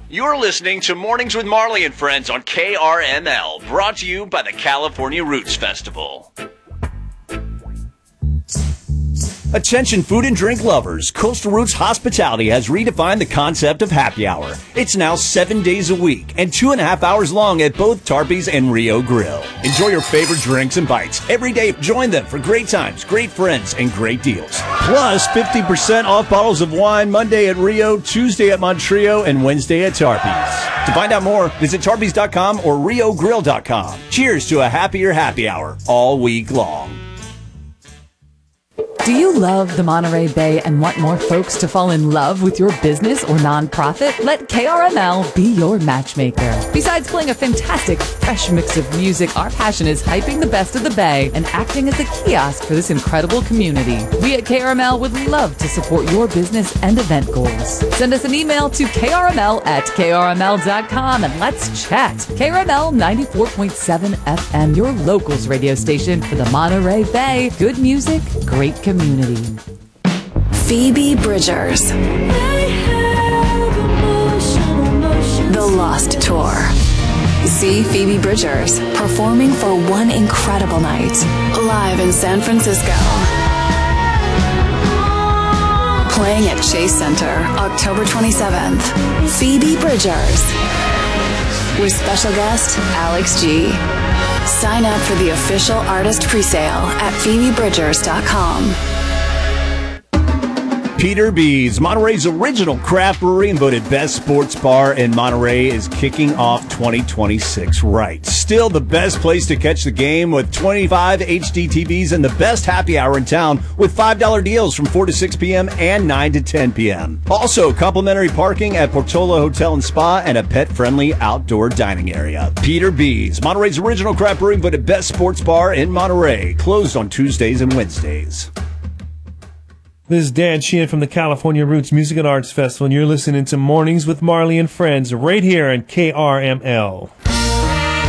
You're listening to Mornings with Marley and Friends on KRML, brought to you by the California Roots Festival. Attention food and drink lovers, Coastal Roots Hospitality has redefined the concept of happy hour. It's now 7 days a week and 2.5 hours long at both Tarpey's and Rio Grill. Enjoy your favorite drinks and bites every day. Join them for great times, great friends, and great deals. Plus 50% off bottles of wine Monday at Rio, Tuesday at Montreal, and Wednesday at Tarpey's. To find out more, visit tarpeys.com or riogrill.com. Cheers to a happier happy hour all week long. Do you love the Monterey Bay and want more folks to fall in love with your business or nonprofit? Let KRML be your matchmaker. Besides playing a fantastic, fresh mix of music, our passion is hyping the best of the Bay and acting as a kiosk for this incredible community. We at KRML would love to support your business and event goals. Send us an email to krml@krml.com and let's chat. KRML 94.7 FM, your locals radio station for the Monterey Bay. Good music, great community. Phoebe Bridgers. The Lost Tour. See Phoebe Bridgers performing for one incredible night, live in San Francisco. Playing at Chase Center, October 27th. Phoebe Bridgers. With special guest, Alex G. Sign up for the official artist presale at phoebebridgers.com. Peter B's, Monterey's original craft brewery and voted best sports bar in Monterey, is kicking off 2026 right. Still the best place to catch the game with 25 HD TVs and the best happy hour in town with $5 deals from 4 to 6 p.m. and 9 to 10 p.m. Also, complimentary parking at Portola Hotel and Spa and a pet-friendly outdoor dining area. Peter B's, Monterey's original craft brewery and voted best sports bar in Monterey. Closed on Tuesdays and Wednesdays. This is Dan Sheehan from the California Roots Music and Arts Festival, and you're listening to Mornings with Marley and Friends right here on KRML.